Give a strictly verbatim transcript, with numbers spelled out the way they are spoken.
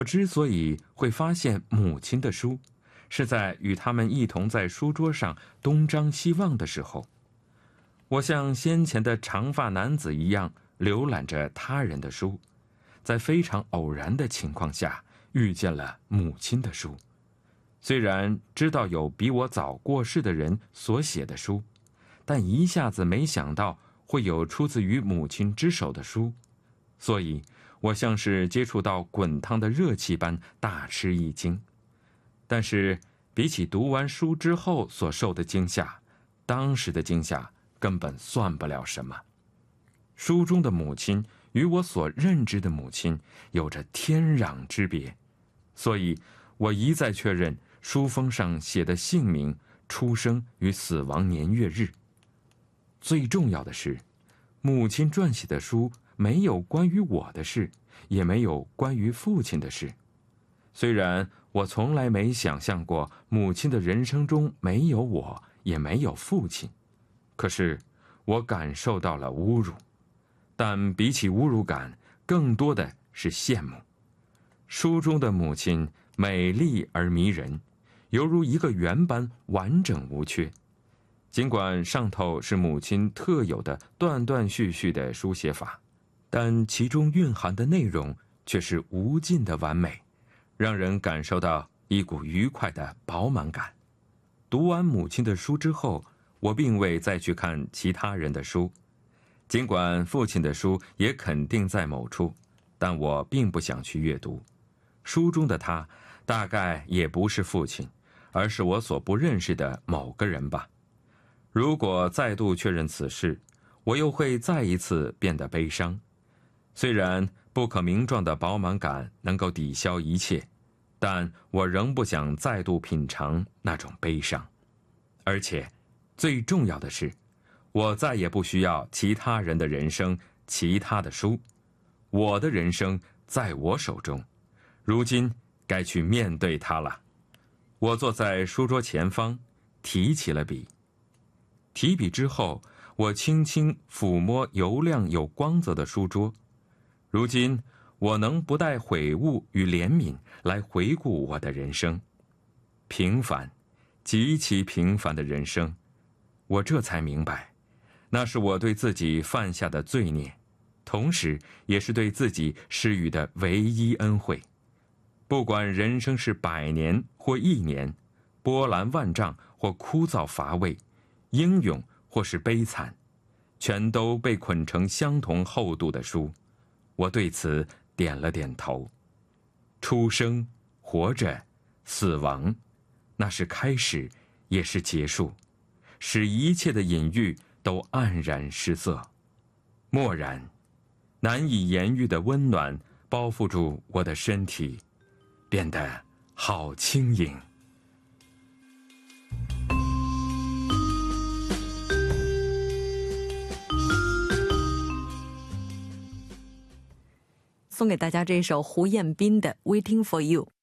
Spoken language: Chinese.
我之所以会发现母亲的书，是在与他们一同在书桌上东张西望的时候，我像先前的长发男子一样浏览着他人的书，在非常偶然的情况下遇见了母亲的书。虽然知道有比我早过世的人所写的书，但一下子没想到会有出自于母亲之手的书，所以我像是接触到滚烫的热气般大吃一惊。但是比起读完书之后所受的惊吓，当时的惊吓根本算不了什么。书中的母亲与我所认知的母亲有着天壤之别，所以我一再确认书封上写的姓名、出生与死亡年月日。最重要的是，母亲撰写的书没有关于我的事，也没有关于父亲的事。虽然我从来没想象过母亲的人生中没有我，也没有父亲，可是我感受到了侮辱。但比起侮辱感，更多的是羡慕。书中的母亲美丽而迷人，犹如一个圆般完整无缺。尽管上头是母亲特有的断断续续的书写法，但其中蕴含的内容却是无尽的完美，让人感受到一股愉快的饱满感。读完母亲的书之后，我并未再去看其他人的书，尽管父亲的书也肯定在某处，但我并不想去阅读。书中的他大概也不是父亲，而是我所不认识的某个人吧。如果再度确认此事，我又会再一次变得悲伤。虽然不可名状的饱满感能够抵消一切，但我仍不想再度品尝那种悲伤。而且最重要的是，我再也不需要其他人的人生、其他的书。我的人生在我手中，如今该去面对它了。我坐在书桌前方，提起了笔。提笔之后，我轻轻抚摸油亮有光泽的书桌。如今我能不带悔悟与怜悯来回顾我的人生，平凡，极其平凡的人生。我这才明白，那是我对自己犯下的罪孽，同时也是对自己施予的唯一恩惠。不管人生是百年或一年，波澜万丈或枯燥乏味，英勇或是悲惨，全都被捆成相同厚度的书。我对此点了点头。出生、活着、死亡，那是开始，也是结束，使一切的隐喻都黯然失色。蓦然，难以言喻的温暖包覆住我的身体，变得好轻盈。 送给大家这首胡彦斌的《Waiting for You》。